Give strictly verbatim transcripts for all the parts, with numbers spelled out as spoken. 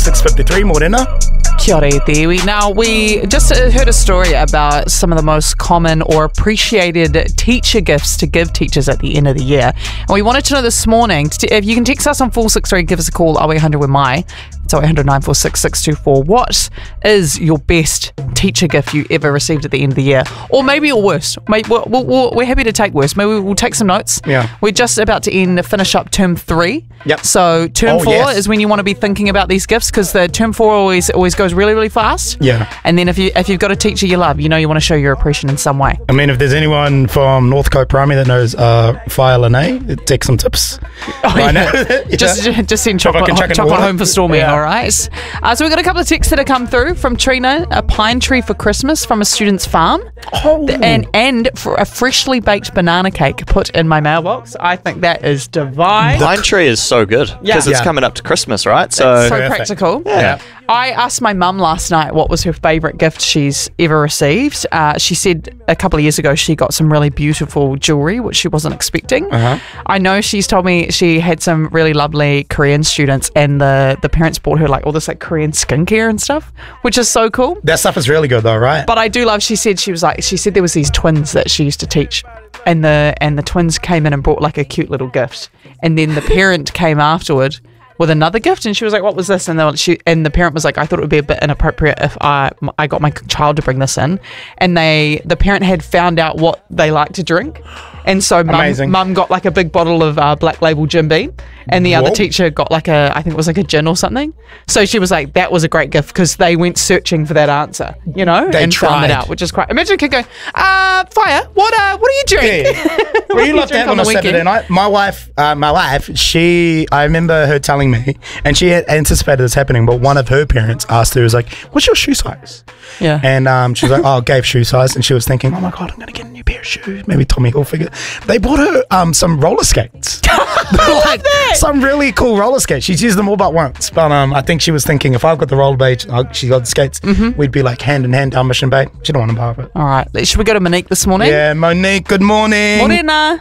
six fifty-three, Morena. Kia ora te iwi. Now, we just heard a story about some of the most common or appreciated teacher gifts to give teachers at the end of the year. And we wanted to know this morning, if you can text us on four six three, give us a call, oh eight hundred with my. It's oh eight hundred, nine four six, six two four. What is your best teacher gift you ever received at the end of the year? Or maybe your worst. Maybe, we're, we're, we're happy to take worst. Maybe we'll take some notes. Yeah. We're just about to end, finish up term three. Yep. So term Oh, four yes. is when you want to be thinking about these gifts, because the term four always always goes really, really fast. Yeah. And then if, you, if you've got a teacher you love, you know you want to show your appreciation in some way. I mean, if there's anyone from Northcote Primary that knows uh, Fire Lene, take some tips. Oh, right yeah. now. Yeah. Just just send So if I chocolate, can chuck in the chocolate water. home for Stormy, Yeah. all right? Uh, so we've got a couple of texts that have come through from Trina, a pine tree for Christmas from a student's farm, Oh. and and for a freshly baked banana cake put in my mailbox. I think that is divine. Pine tree is so good because Yeah. it's Yeah. coming up to Christmas, right? So, so Perfect. practical. Yeah. I asked my mum last night what was her favourite gift she's ever received. Uh, she said a couple of years ago she got some really beautiful jewellery, which she wasn't expecting. Uh-huh. I know she's told me she had some really lovely Korean students, and the, the parents bought her like all this like Korean skincare and stuff, which is so cool. That stuff is really good though, right? But I do love, she said she was like, she said there was these twins that she used to teach, and the and the twins came in and brought like a cute little gift, and then the parent came afterward with another gift, and she was like, what was this? And, they were, she, and the parent was like, I thought it would be a bit inappropriate if I I got my child to bring this in. And they the parent had found out what they like to drink, and so mum, Amazing. mum got like a big bottle of uh, Black Label Jim Beam, and the other Whoa. teacher got like a, I think it was like a gin or something. So she was like, that was a great gift, because they went searching for that answer, you know, They and found it tried. out, which is quite. Imagine a kid going, uh, Fire, what uh, what do you drink? Yeah. What Well, do you love to drink have on a the Saturday weekend? night. My wife, uh, my wife, she, I remember her telling me, and she had anticipated this happening, but one of her parents asked her, was like, what's your shoe size? Yeah. And um, she was like, oh, gave shoe size, and she was thinking, oh my God, I'm going to get a new pair of shoes. Maybe Tommy Hilfiger. They bought her um, some roller skates. Like, some really cool roller skates. She's used them all but once. But um, I think she was thinking, if I've got the roller blade, uh, she got the skates, Mm-hmm. we'd be like hand in hand down Mission Bay. She don't want to buy it. All right, should we go to Monique this morning? Yeah, Monique, good morning. Morena.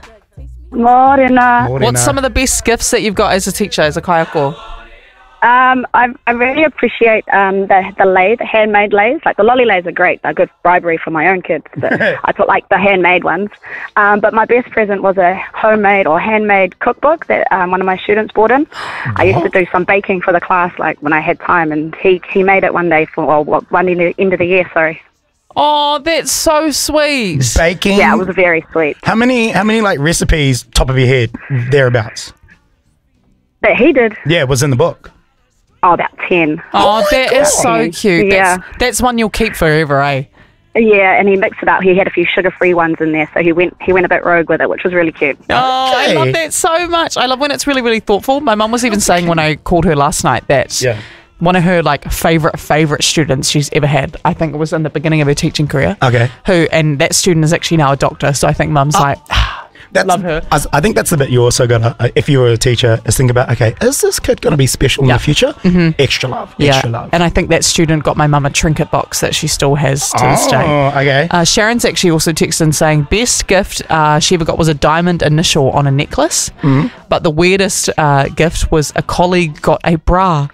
Morena. Morena. What's some of the best gifts that you've got as a teacher, as a kaiako? Um, I, I really appreciate um, the the lays, the handmade lays. Like the lolly lays are great. They're good bribery for my own kids. But I put like the handmade ones. Um, but my best present was a homemade or handmade cookbook that um, one of my students brought in. I used to do some baking for the class, like when I had time, and he he made it one day for well, one end of, end of the year. Sorry. Oh, that's so sweet. Baking. Yeah, it was very sweet. How many how many like recipes, top of your head, thereabouts? That he did. Yeah, it was in the book. Oh, about ten. Oh, that is so cute. Yeah. That's, that's one you'll keep forever, eh? Yeah, and he mixed it up. He had a few sugar-free ones in there, so he went he went a bit rogue with it, which was really cute. Oh, I Okay. love that so much. I love when it's really, really thoughtful. My mum was even saying when I called her last night that Yeah. one of her like favourite, favourite students she's ever had, I think it was in the beginning of her teaching career. Okay. Who, and that student is actually now a doctor, so I think mum's like, That's, Love her. I, I think that's the bit you also got to, uh, if you were a teacher, is think about, okay, is this kid going to be special in Yeah. the future? Mm-hmm. Extra love. yeah. Extra love. And I think that student got my mum a trinket box that she still has to this day. Oh, okay. Uh, Sharon's actually also texted in saying best gift uh, she ever got was a diamond initial on a necklace, Mm-hmm. but the weirdest uh, gift was a colleague got a bra.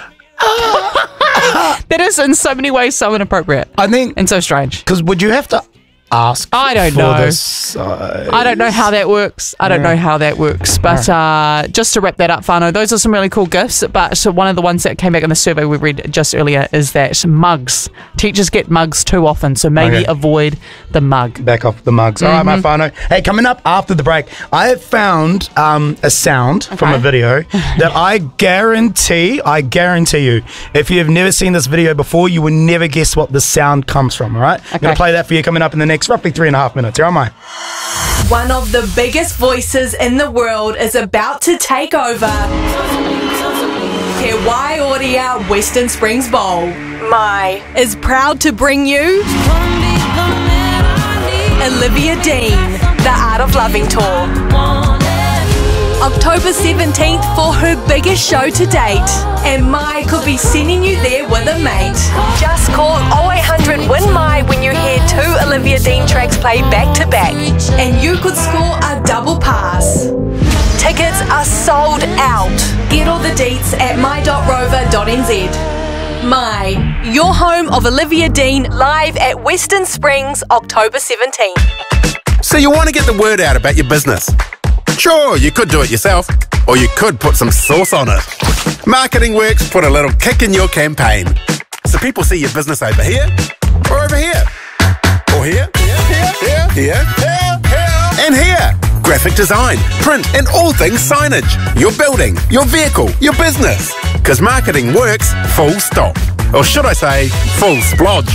That is in so many ways so inappropriate I think, and so strange. because would you have to ask I don't for know. this? Uh, I don't know how that works. I don't know how that works. But uh, just to wrap that up, Whānau, those are some really cool gifts. But so one of the ones that came back in the survey we read just earlier is that mugs. Teachers get mugs too often, so maybe Okay. avoid the mug. back off the mugs. All right, my whānau. Hey, coming up after the break, I have found um, a sound from a Okay. video that I guarantee, I guarantee you, if you have never seen this video before, you will never guess what the sound comes from, all right? I'm going Okay. to play that for you coming up in the next roughly three and a half minutes. Here am I. One of the biggest voices in the world is about to take over. He Waiōria Western Springs Bowl. My is proud to bring you Olivia Dean, The Art of Loving Tour. October seventeenth for her biggest show to date. And Mai could be sending you there with a mate. Just call oh eight hundred win Mai when you hear two Olivia Dean tracks play back to back. And you could score a double pass. tickets are sold out. Get all the deets at my dot rover dot n z. My, your home of Olivia Dean, live at Western Springs, October seventeenth. So you want to get the word out about your business? Sure, you could do it yourself, or you could put some sauce on it. Marketing Works put a little kick in your campaign, so people see your business over here, or over here, or here, here, here, here, here, here, here, and here. Graphic design, print, and all things signage. Your building, your vehicle, your business. Because marketing works full stop. Or should I say, full splodge.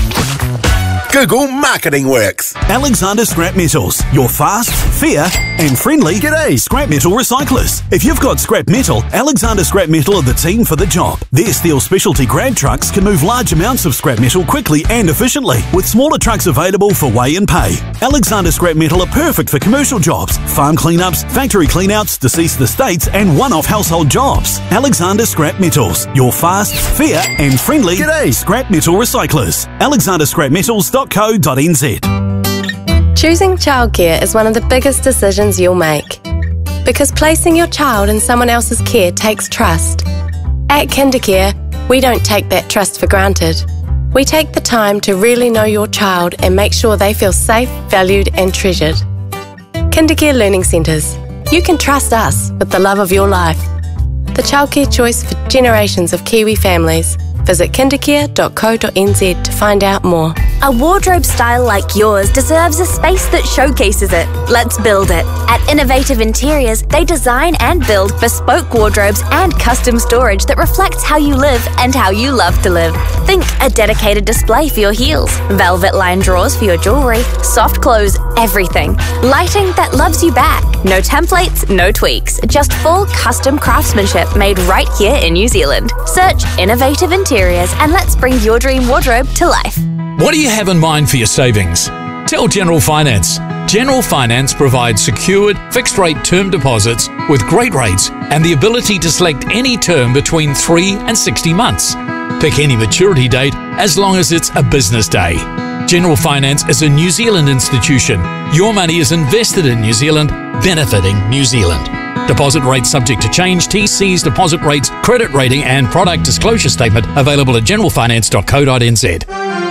Google Marketing Works. Alexander Scrap Metals, your fast, fair and friendly G'day. Scrap metal recyclers. If you've got scrap metal, Alexander Scrap Metal are the team for the job. Their steel specialty grab trucks can move large amounts of scrap metal quickly and efficiently, with smaller trucks available for weigh and pay. Alexander Scrap Metal are perfect for commercial jobs, farm cleanups, factory cleanouts, deceased estates and one-off household jobs. Alexander Scrap Metals, your fast, fair and friendly G'day. Scrap metal recyclers. alexander scrap metals dot co dot n z. Choosing childcare is one of the biggest decisions you'll make, because placing your child in someone else's care takes trust. At Kindercare, we don't take that trust for granted. We take the time to really know your child and make sure they feel safe, valued and treasured. Kindercare Learning Centres. You can trust us with the love of your life. The childcare choice for generations of Kiwi families. Visit kindercare dot co dot n z to find out more. A wardrobe style like yours deserves a space that showcases it. Let's build it. At Innovative Interiors, they design and build bespoke wardrobes and custom storage that reflects how you live and how you love to live. Think a dedicated display for your heels, velvet lined drawers for your jewellery, soft clothes, everything. Lighting that loves you back. No templates, no tweaks, just full custom craftsmanship made right here in New Zealand. Search Innovative Interiors and let's bring your dream wardrobe to life. What do you have in mind for your savings? Tell General Finance. General Finance provides secured, fixed-rate term deposits with great rates and the ability to select any term between three and sixty months. Pick any maturity date as long as it's a business day. General Finance is a New Zealand institution. Your money is invested in New Zealand, benefiting New Zealand. Deposit rates subject to change. T Cs, deposit rates, credit rating and product disclosure statement available at general finance dot co dot n z.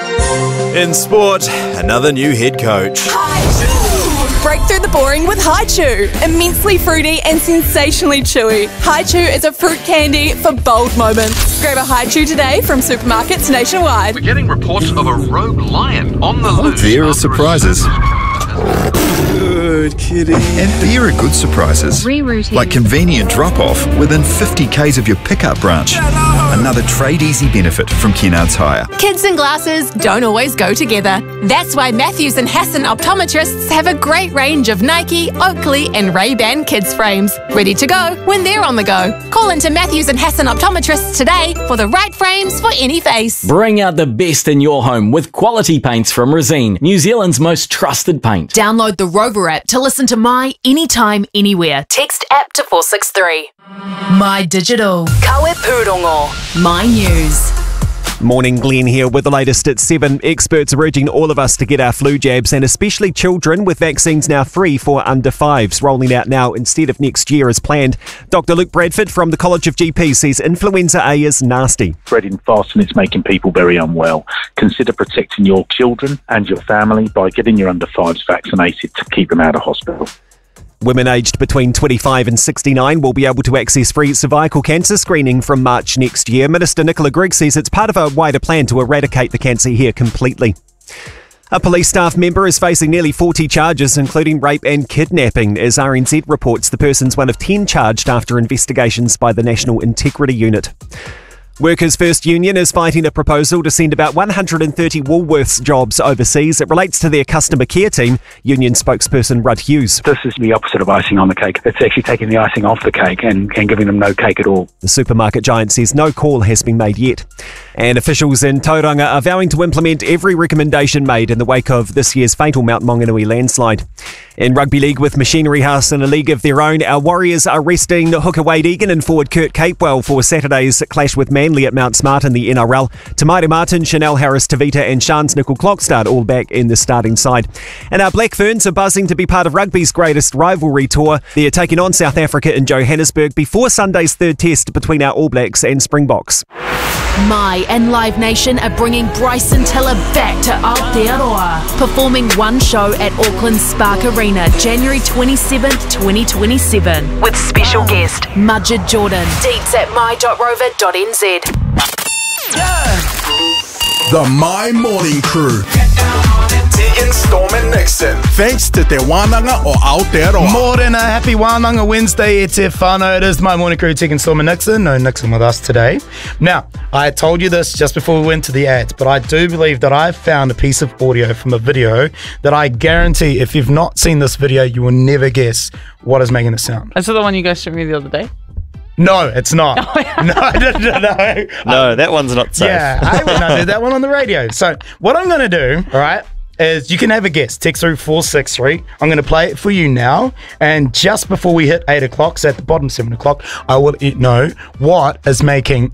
In sport, another new head coach. Break through the boring with Haichu. Immensely fruity and sensationally chewy. Haichu is a fruit candy for bold moments. Grab a Haichu today from supermarkets nationwide. We're getting reports of a rogue lion on the loose. There are surprises. Good kitty. And there are good surprises. Rerouting. Like convenient drop-off within fifty kays of your pickup branch. Another Trade Easy benefit from Kennards Hire. Kids and glasses don't always go together. That's why Matthews and Hassan optometrists have a great range of Nike, Oakley and Ray-Ban kids frames. Ready to go when they're on the go. Call into Matthews and Hassan optometrists today for the right frames for any face. Bring out the best in your home with quality paints from Resene, New Zealand's most trusted paint. Download the Rover app to listen to My Anytime, Anywhere. Text app to four six three. My Digital. Kawe Pūrongo. My News. Morning, Glenn here with the latest at seven. Experts are urging all of us to get our flu jabs, and especially children, with vaccines now free for under fives, rolling out now instead of next year as planned. Doctor Luke Bradford from the College of G Ps says influenza A is nasty. Spreading fast and it's making people very unwell. Consider protecting your children and your family by getting your under fives vaccinated to keep them out of hospital. Women aged between twenty-five and sixty-nine will be able to access free cervical cancer screening from March next year. Minister Nicola Grigg says it's part of a wider plan to eradicate the cancer here completely. A police staff member is facing nearly forty charges, including rape and kidnapping, as R N Z reports the person's one of ten charged after investigations by the National Integrity Unit. Workers' First Union is fighting a proposal to send about one hundred thirty Woolworths jobs overseas. It relates to their customer care team. Union spokesperson Rudd Hughes. This is the opposite of icing on the cake. It's actually taking the icing off the cake and, and giving them no cake at all. The supermarket giant says no call has been made yet. And officials in Tauranga are vowing to implement every recommendation made in the wake of this year's fatal Mount Maunganui landslide. In rugby league with Machinery House in a league of their own, our Warriors are resting hooker Wade Egan and forward Kurt Capewell for Saturday's clash with Manly at Mount Smart in the N R L. Tamaira Martin, Chanel Harris-Tavita and Shans Nickel-Klokstad all back in the starting side. And our Black Ferns are buzzing to be part of rugby's greatest rivalry tour. They're taking on South Africa in Johannesburg before Sunday's third test between our All Blacks and Springboks. My and Live Nation are bringing Bryson Tiller back to Aotearoa, performing one show at Auckland's Spark Arena, January twenty-seventh, twenty twenty-seven, with special guest Mudged Jordan. Deets at my dot rover dot n z. The My Morning Crew. Tegan, Storm and Nixon. Thanks to Te Wānanga o Aotearoa. Morena, happy Wānanga Wednesday. It's Te Whānau. It is My Morning Crew, Tegan, Storm and Nixon. No Nixon with us today. Now, I told you this just before we went to the ads, but I do believe that I've found a piece of audio from a video that I guarantee if you've not seen this video, you will never guess what is making the sound. Is it the one you guys showed me the other day? No, it's not. no, no, no, no. No, that one's not safe. Yeah, I would not do that one on the radio. So what I'm going to do, all right, is you can have a guess. Text through four six three. I'm going to play it for you now. And just before we hit eight o'clock, so at the bottom seven o'clock, I will let you know what is making...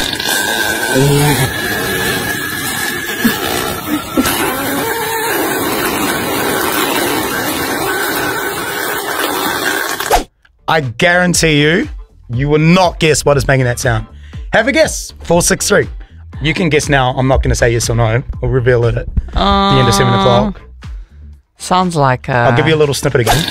I guarantee you, you will not guess what is making that sound. Have a guess. four six three. You can guess now. I'm not going to say yes or no. We'll reveal it at uh, the end of seven o'clock. Sounds like... Uh... I'll give you a little snippet again.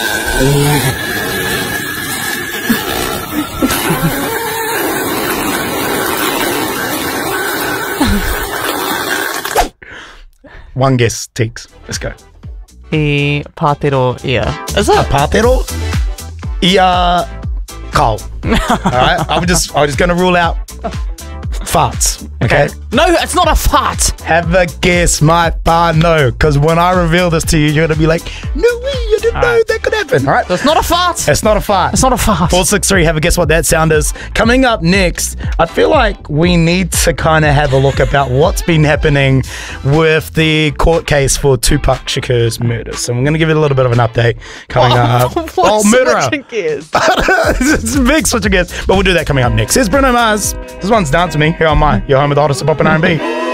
One guess, Teeks. Let's go. E pātero ia. Is it? A pātero? Ia kau. Alright? I'm just I'm just gonna rule out farts. Okay? okay? No, it's not a fart. Have a guess, my whānau. Because when I reveal this to you, you're gonna be like, no way, you didn't All know right. that could happen. Alright? It's not a fart. It's not a fart. It's not a fart. four six three, have a guess what that sound is. Coming up next, I feel like we need to kind of have a look about what's been happening with the court case for Tupac Shakur's murder. So I'm going to give you a little bit of an update coming oh, up. Oh, murderer. Switching gears. It's a big switch of gears. But we'll do that coming up next. Here's Bruno Mars. This one's Dance With Me here on My, your home with the hottest of pop and R and B.